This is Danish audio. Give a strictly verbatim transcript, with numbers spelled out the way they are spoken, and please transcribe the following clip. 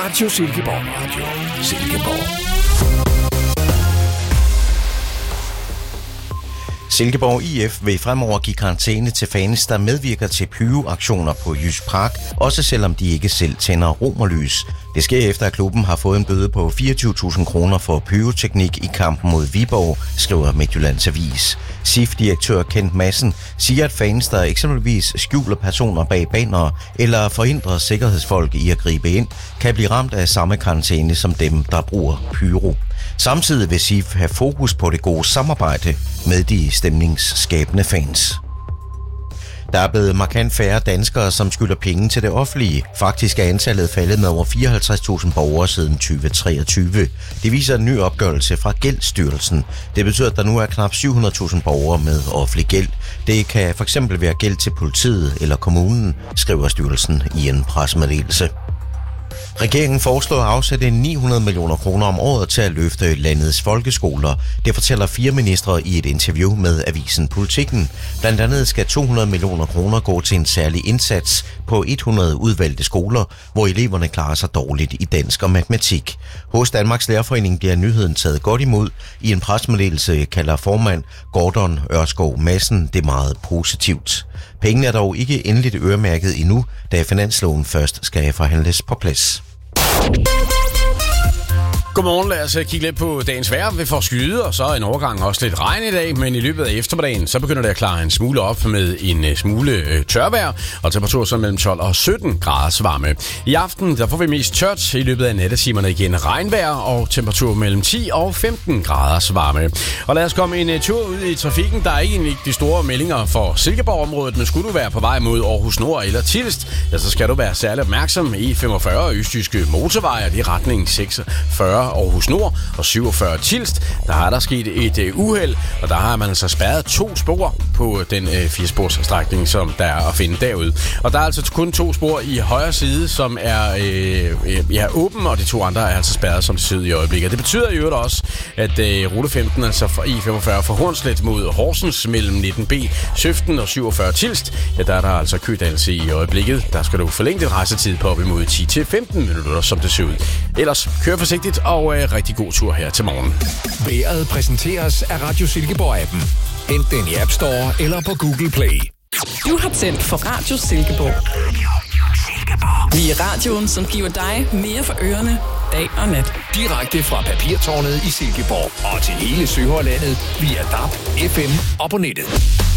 Radio Silkeborg. Radio Silkeborg. Silkeborg I F vil fremover give karantæne til fans, der medvirker til pyroaktioner på Jysk Park, også selvom de ikke selv tænder romerlys. Det sker efter, at klubben har fået en bøde på fireogtyve tusind kroner for pyroteknik i kampen mod Viborg, skriver Midtjyllands Avis. S I F-direktør Kent Madsen siger, at fans, der eksempelvis skjuler personer bag bannere eller forhindrer sikkerhedsfolk i at gribe ind, kan blive ramt af samme karantæne som dem, der bruger pyro. Samtidig vil S I F have fokus på det gode samarbejde med de stemningsskabende fans. Der er blevet markant færre danskere, som skylder penge til det offentlige. Faktisk er antallet faldet med over fireoghalvtreds tusind borgere siden tyve treogtyve. Det viser en ny opgørelse fra Gældsstyrelsen. Det betyder, at der nu er knap syv hundrede tusind borgere med offentlig gæld. Det kan fx være gæld til politiet eller kommunen, skriver styrelsen i en pressemeddelelse. Regeringen foreslår at afsætte ni hundrede millioner kroner om året til at løfte landets folkeskoler. Det fortæller fire ministre i et interview med avisen Politikken. Blandt andet skal to hundrede millioner kroner gå til en særlig indsats på hundrede udvalgte skoler, hvor eleverne klarer sig dårligt i dansk og matematik. Hos Danmarks Lærerforening bliver nyheden taget godt imod. I en pressemeddelelse kalder formand Gordon Ørskov Madsen det meget positivt. Pengene er dog ikke endeligt øremærket endnu, da finansloven først skal forhandles på plads. Godmorgen, lad os kigge lidt på dagens vejr. Vi får skyde, og så en overgang også lidt regn i dag, men i løbet af eftermiddagen, så begynder det at klare en smule op med en smule øh, tørvejr, og temperaturer så mellem tolv og sytten graders varme. I aften, der får vi mest tørt, i løbet af nattetimerne igen regnvejr, og temperatur mellem ti og femten graders varme. Og lad os komme en uh, tur ud i trafikken. Der er ikke egentlig de store meldinger for Silkeborg-området, men skulle du være på vej mod Aarhus Nord eller Tilst, ja, så skal du være særlig opmærksom i femogfyrre østjyske motorveje, i retning seksogfyrre Aarhus Nord og syvogfyrre Tilst. Der har der sket et øh, uheld, og der har man altså spærret to spor på den øh, firesporsstrækning, som der er at finde derude. Og der er altså kun to spor i højre side, som er øh, øh, ja, åben, og de to andre er altså spærret, som det ser ud i øjeblikket. Det betyder i øvrigt også, at øh, rute femten, altså fra I femogfyrre fra Hornslet mod Horsens mellem nitten B, Søften og syvogfyrre Tilst, ja, der er der altså kødannelse i øjeblikket. Der skal du forlænge din rejsetid på op imod ti til femten minutter, som det ser ud. Ellers kør forsigtigt, og Og øh, rigtig god tur her til morgen. Vejret præsenteres af Radio Silkeborg-appen. Hent den i App Store eller på Google Play. Du har tændt for Radio Silkeborg. Vi er radioen, som giver dig mere for ørerne dag og nat. Direkte fra Papirtårnet i Silkeborg og til hele Sønderlandet via D A B, F M og på nettet.